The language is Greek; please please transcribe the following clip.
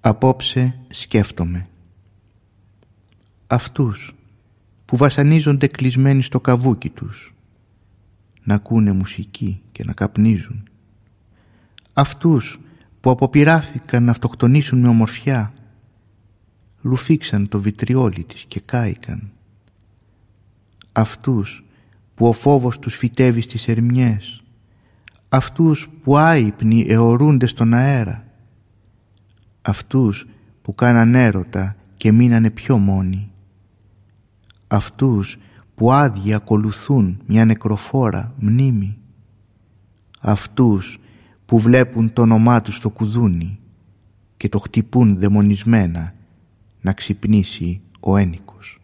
Απόψε σκέφτομαι. Αυτούς που βασανίζονται κλεισμένοι στο καβούκι τους, να ακούνε μουσική και να καπνίζουν. Αυτούς που αποπειράθηκαν να αυτοκτονήσουν με ομορφιά, ρουφήξαν το βιτριόλι της και κάηκαν. Αυτούς που ο φόβος τους φυτεύει στις ερμιές, αυτούς που άυπνοι αιωρούνται στον αέρα, αυτούς που κάναν έρωτα και μείνανε πιο μόνοι, αυτούς που άδειοι ακολουθούν μια νεκροφόρα μνήμη, αυτούς που βλέπουν το όνομά τους στο κουδούνι και το χτυπούν δαιμονισμένα να ξυπνήσει ο ένικος.